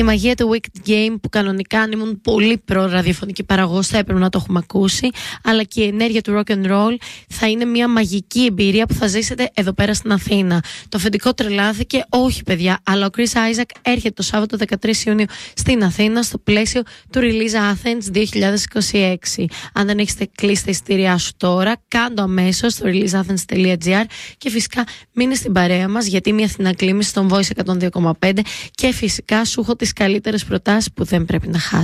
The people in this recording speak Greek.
Η μαγεία του Wicked Game, που κανονικά αν ήμουν πολύ προ-ραδιοφωνική παραγωγός θα έπρεπε να το έχουμε ακούσει, αλλά και η ενέργεια του rock and roll θα είναι μια μαγική εμπειρία που θα ζήσετε εδώ πέρα στην Αθήνα. Το αφεντικό τρελάθηκε, όχι παιδιά, αλλά ο Chris Isaak έρχεται το Σάββατο 13 Ιουνίου στην Αθήνα στο πλαίσιο του Release Athens 2026. Αν δεν έχετε κλείσει τα εισιτήριά σου τώρα, κάντο αμέσως στο releaseathens.gr και φυσικά μείνε στην παρέα μας, γιατί μια Αθήνα κλίμηση στον Voice 102,5 και φυσικά σου έχω τις καλύτερες προτάσεις που δεν πρέπει να χάσεις.